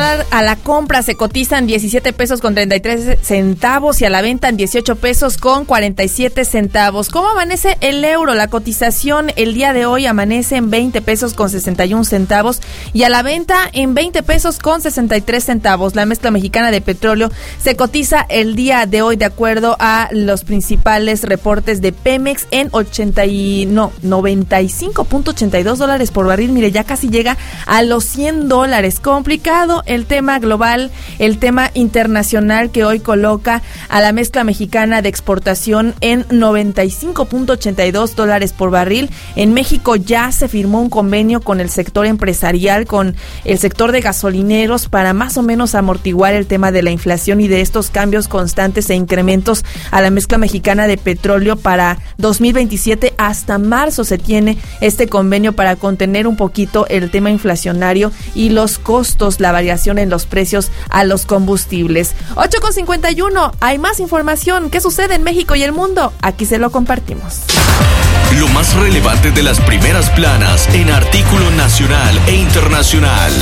dólar a la compra se cotizan 17 pesos con 33 centavos y a la venta en 18 pesos con 47 centavos. ¿Cómo amanece el euro? La cotización el día de hoy amanece en 20 pesos con 61 centavos y a la venta en 20 pesos con 63 centavos. La mezcla mexicana de petróleo se cotiza el día de hoy de acuerdo a los principales reportes de Pemex en 95.82 dólares por barril. Mire, ya casi llega a los 100 dólares. Complicado el tema global, el tema internacional que hoy coloca a la mezcla mexicana de exportación en 95.82 dólares por barril. En México ya se firmó un convenio con el sector empresarial, con el sector de gasolineros para más o menos amortiguar el tema de la inflación y de estos cambios constantes e incrementos a la mezcla mexicana de petróleo para 2027. Hasta marzo se tiene este convenio para contener un poquito el tema inflacionario y los costos, la variación en los precios a los combustibles. 8:51, hay más información. ¿Qué sucede en México y el mundo? Aquí se lo compartimos. Lo más relevante de las primeras planas en artículo nacional e internacional.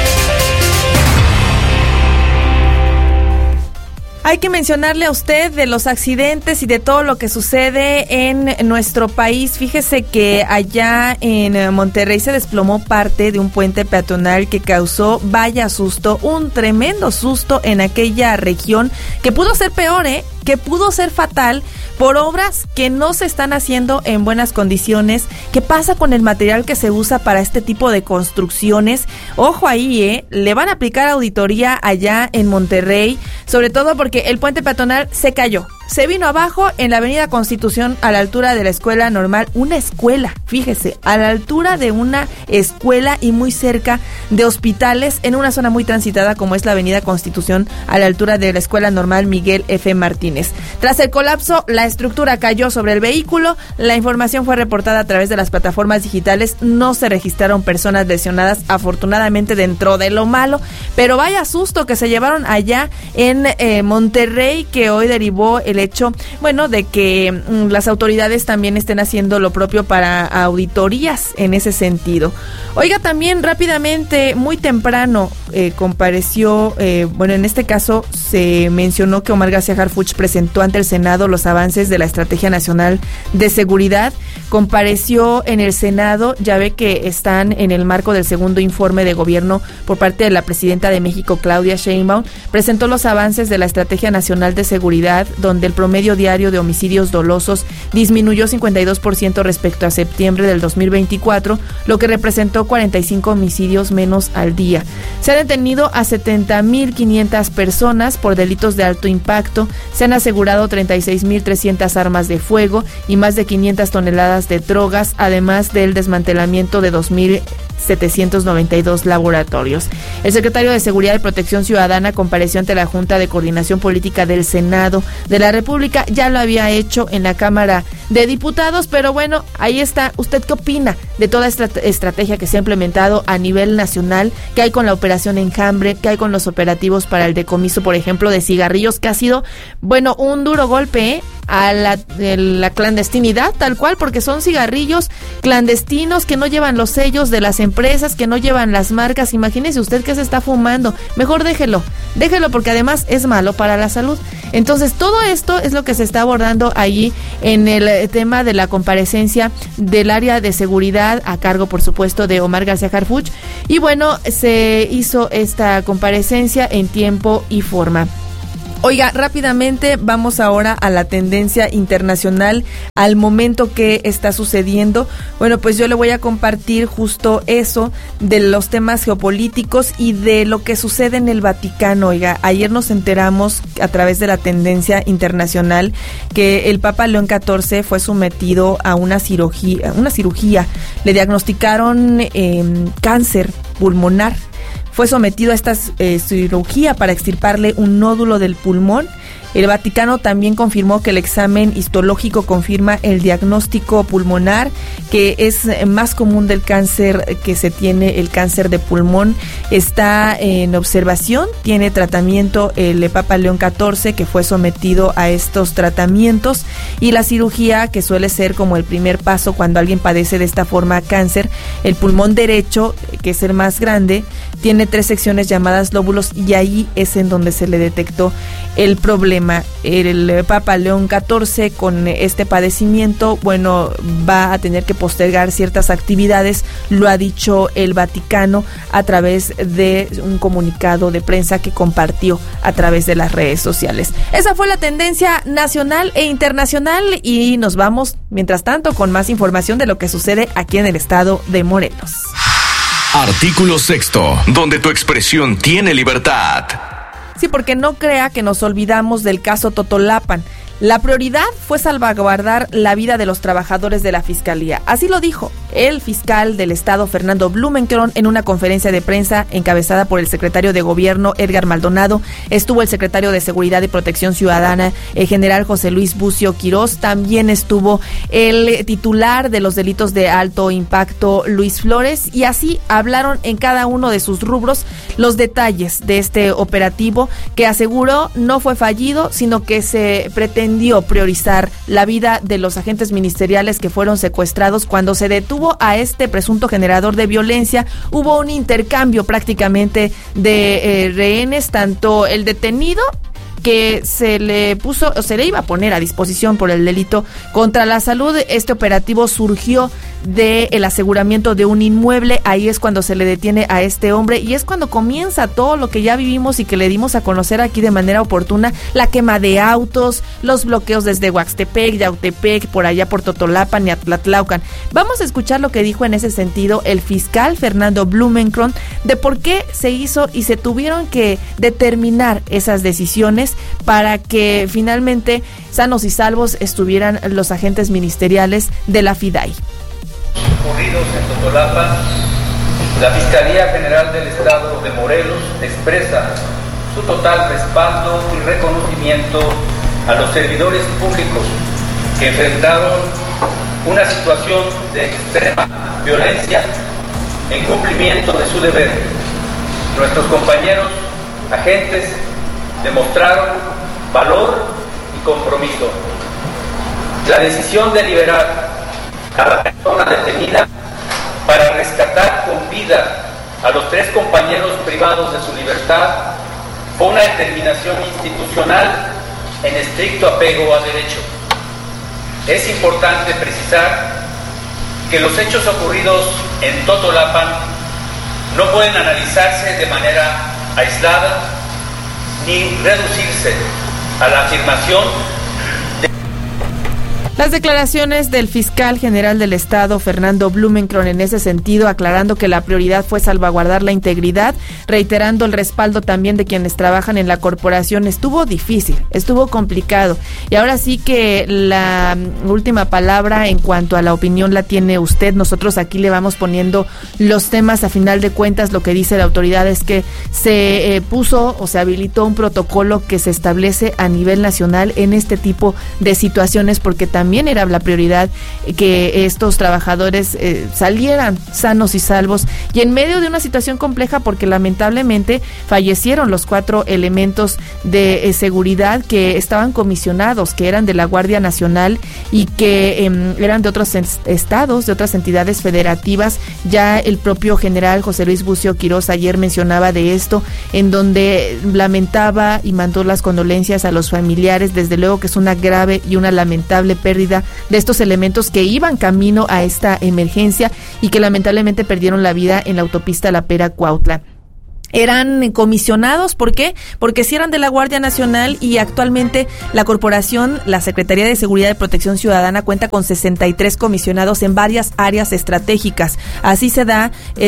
Hay que mencionarle a usted de los accidentes y de todo lo que sucede en nuestro país. Fíjese que allá en Monterrey se desplomó parte de un puente peatonal que causó, vaya susto, un tremendo susto en aquella región, que pudo ser peor, que pudo ser fatal por obras que no se están haciendo en buenas condiciones. ¿Qué pasa con el material que se usa para este tipo de construcciones? Ojo ahí, le van a aplicar auditoría allá en Monterrey, sobre todo porque el puente peatonal se cayó. Se vino abajo en la avenida Constitución a la altura de la escuela normal, una escuela, fíjese, a la altura de una escuela y muy cerca de hospitales en una zona muy transitada como es la avenida Constitución a la altura de la escuela normal Miguel F. Martínez. Tras el colapso, la estructura cayó sobre el vehículo, la información fue reportada a través de las plataformas digitales, no se registraron personas lesionadas, afortunadamente dentro de lo malo, pero vaya susto que se llevaron allá en Monterrey, que hoy derivó el hecho, bueno, de que las autoridades también estén haciendo lo propio para auditorías en ese sentido. Oiga, también rápidamente, muy temprano compareció, bueno, en este caso se mencionó que Omar García Harfuch presentó ante el Senado los avances de la Estrategia Nacional de Seguridad. Compareció en el Senado, ya ve que están en el marco del segundo informe de gobierno por parte de la presidenta de México, Claudia Sheinbaum. Presentó los avances de la Estrategia Nacional de Seguridad, donde el promedio diario de homicidios dolosos disminuyó 52% respecto a septiembre del 2024, lo que representó 45 homicidios menos al día. Se han detenido a 70.500 personas por delitos de alto impacto, se han asegurado 36.300 armas de fuego y más de 500 toneladas de drogas, además del desmantelamiento de 2.792 laboratorios. El secretario de Seguridad y Protección Ciudadana compareció ante la Junta de Coordinación Política del Senado de la República, ya lo había hecho en la Cámara de Diputados, pero bueno, ahí está. ¿Usted qué opina de toda esta estrategia que se ha implementado a nivel nacional? ¿Qué hay con la operación Enjambre? ¿Qué hay con los operativos para el decomiso, por ejemplo, de cigarrillos, que ha sido, bueno, un duro golpe a la clandestinidad, tal cual, porque son cigarrillos clandestinos que no llevan los sellos de las empresas, que no llevan las marcas? Imagínese usted que se está fumando. Mejor déjelo porque además es malo para la salud. Entonces, todo esto es lo que se está abordando allí en el tema de la comparecencia del área de seguridad a cargo, por supuesto, de Omar García Harfuch. Y bueno, se hizo esta comparecencia en tiempo y forma. Oiga, rápidamente vamos ahora a la tendencia internacional, al momento que está sucediendo. Bueno, pues yo le voy a compartir justo eso de los temas geopolíticos y de lo que sucede en el Vaticano. Oiga, ayer nos enteramos a través de la tendencia internacional que el Papa León XIV fue sometido a una cirugía. Le diagnosticaron cáncer pulmonar. Fue sometido a esta cirugía para extirparle un nódulo del pulmón. El Vaticano también confirmó que el examen histológico confirma el diagnóstico pulmonar, que es más común del cáncer que se tiene, el cáncer de pulmón. Está en observación, tiene tratamiento el Papa León XIV, que fue sometido a estos tratamientos, y la cirugía, que suele ser como el primer paso cuando alguien padece de esta forma cáncer. El pulmón derecho, que es el más grande, tiene tiene 3 secciones llamadas lóbulos y ahí es en donde se le detectó el problema. El Papa León XIV con este padecimiento, bueno, va a tener que postergar ciertas actividades, lo ha dicho el Vaticano a través de un comunicado de prensa que compartió a través de las redes sociales. Esa fue la tendencia nacional e internacional y nos vamos, mientras tanto, con más información de lo que sucede aquí en el estado de Morelos. Artículo 6, donde tu expresión tiene libertad. Sí, porque no crea que nos olvidamos del caso Totolapan. La prioridad fue salvaguardar la vida de los trabajadores de la Fiscalía. Así lo dijo el fiscal del Estado, Fernando Blumenkron, en una conferencia de prensa encabezada por el secretario de Gobierno, Edgar Maldonado. Estuvo el secretario de Seguridad y Protección Ciudadana, el general José Luis Bucio Quirós. También estuvo el titular de los delitos de alto impacto, Luis Flores. Y así hablaron en cada uno de sus rubros los detalles de este operativo que aseguró no fue fallido, sino que se pretendió priorizar la vida de los agentes ministeriales que fueron secuestrados. Cuando se detuvo a este presunto generador de violencia, hubo un intercambio prácticamente de rehenes, tanto el detenido que se le puso o se le iba a poner a disposición por el delito contra la salud. Este operativo surgió del aseguramiento de un inmueble. Ahí es cuando se le detiene a este hombre y es cuando comienza todo lo que ya vivimos y que le dimos a conocer aquí de manera oportuna: la quema de autos, los bloqueos desde Huaxtepec, Yautepec, por allá por Totolapan y Atlatlaucan. Vamos a escuchar lo que dijo en ese sentido el fiscal Fernando Blumenkron de por qué se hizo y se tuvieron que determinar esas decisiones para que finalmente sanos y salvos estuvieran los agentes ministeriales de la FIDAI. Ocurridos en Totolapan, la Fiscalía General del Estado de Morelos expresa su total respaldo y reconocimiento a los servidores públicos que enfrentaron una situación de extrema violencia en cumplimiento de su deber. Nuestros compañeros agentes demostraron valor y compromiso. La decisión de liberar a la persona detenida para rescatar con vida a los 3 compañeros privados de su libertad fue una determinación institucional en estricto apego a derecho. Es importante precisar que los hechos ocurridos en Totolapan no pueden analizarse de manera aislada ni reducirse a la afirmación de... Las declaraciones del fiscal general del Estado, Fernando Blumenkron, en ese sentido, aclarando que la prioridad fue salvaguardar la integridad, reiterando el respaldo también de quienes trabajan en la corporación. Estuvo difícil, estuvo complicado, y ahora sí que la última palabra en cuanto a la opinión la tiene usted. Nosotros aquí le vamos poniendo los temas. A final de cuentas, lo que dice la autoridad es que se puso o se habilitó un protocolo que se establece a nivel nacional en este tipo de situaciones, porque también era la prioridad que estos trabajadores salieran sanos y salvos, y en medio de una situación compleja, porque lamentablemente fallecieron los 4 elementos de seguridad que estaban comisionados, que eran de la Guardia Nacional y que eran de otros estados, de otras entidades federativas. Ya el propio general José Luis Bucio Quirós ayer mencionaba de esto, en donde lamentaba y mandó las condolencias a los familiares. Desde luego que es una grave y una lamentable pérdida de estos elementos que iban camino a esta emergencia y que lamentablemente perdieron la vida en la autopista La Pera-Cuautla. Eran comisionados, ¿por qué? Porque sí eran de la Guardia Nacional, y actualmente la corporación, la Secretaría de Seguridad y Protección Ciudadana, cuenta con 63 comisionados en varias áreas estratégicas. Así se da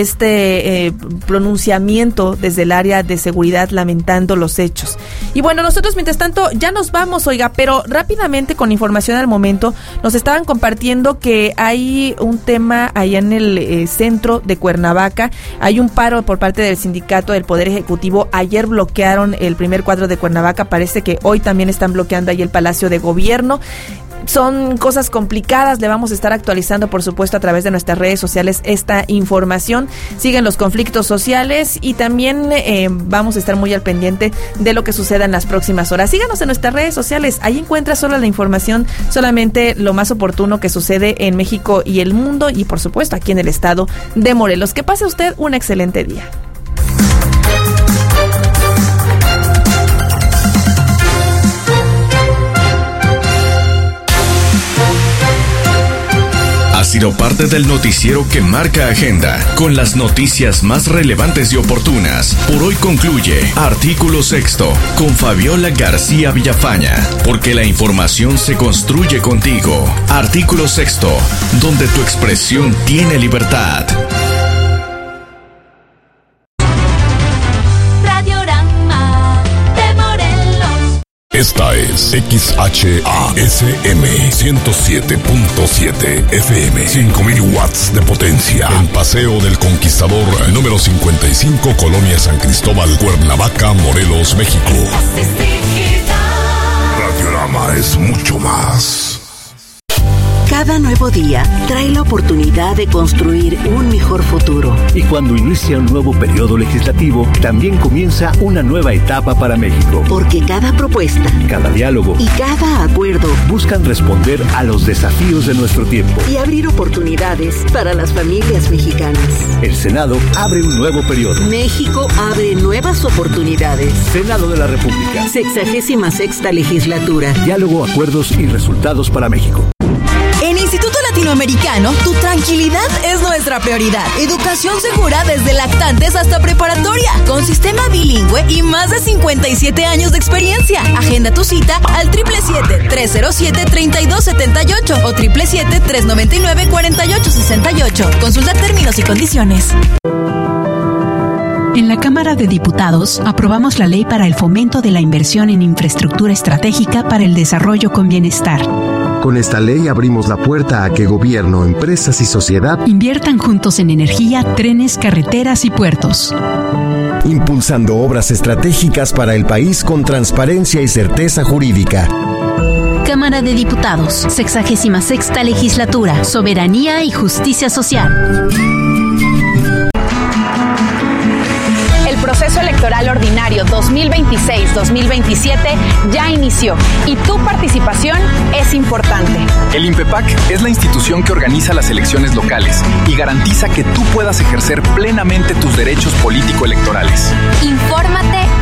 este pronunciamiento desde el área de seguridad lamentando los hechos. Y bueno, nosotros mientras tanto ya nos vamos, oiga, pero rápidamente con información al momento, nos estaban compartiendo que hay un tema allá en el centro de Cuernavaca. Hay un paro por parte del sindicato del Poder Ejecutivo. Ayer bloquearon el primer cuadro de Cuernavaca, parece que hoy también están bloqueando ahí el Palacio de Gobierno. Son cosas complicadas, le vamos a estar actualizando, por supuesto, a través de nuestras redes sociales esta información. Siguen los conflictos sociales y también vamos a estar muy al pendiente de lo que suceda en las próximas horas. Síganos en nuestras redes sociales, ahí encuentra solo la información, solamente lo más oportuno que sucede en México y el mundo, y por supuesto aquí en el estado de Morelos. Que pase usted un excelente día. sido parte del noticiero que marca agenda, con las noticias más relevantes y oportunas. Por hoy concluye Artículo Sexto, con Fabiola García Villafaña, porque la información se construye contigo. Artículo Sexto, donde tu expresión tiene libertad. Esta es XHASM 107.7 FM, 5000 watts de potencia, en Paseo del Conquistador, número 55, Colonia San Cristóbal, Cuernavaca, Morelos, México. Radiorama es mucho más. Cada nuevo día trae la oportunidad de construir un mejor futuro. Y cuando inicia un nuevo periodo legislativo, también comienza una nueva etapa para México. Porque cada propuesta, cada diálogo y cada acuerdo buscan responder a los desafíos de nuestro tiempo y abrir oportunidades para las familias mexicanas. El Senado abre un nuevo periodo. México abre nuevas oportunidades. Senado de la República. 66ª legislatura. Diálogo, acuerdos y resultados para México. En Instituto Latinoamericano, tu tranquilidad es nuestra prioridad. Educación segura desde lactantes hasta preparatoria, con sistema bilingüe y más de 57 años de experiencia. Agenda tu cita al 777-307-3278 o 777-399-4868. Consulta términos y condiciones. En la Cámara de Diputados aprobamos la ley para el fomento de la inversión en infraestructura estratégica para el desarrollo con bienestar. Con esta ley abrimos la puerta a que gobierno, empresas y sociedad inviertan juntos en energía, trenes, carreteras y puertos. Impulsando obras estratégicas para el país con transparencia y certeza jurídica. Cámara de Diputados, 66ª Legislatura, Soberanía y Justicia Social. El proceso electoral ordinario 2026-2027 ya inició y tu participación es importante. El INPEPAC es la institución que organiza las elecciones locales y garantiza que tú puedas ejercer plenamente tus derechos político-electorales. Infórmate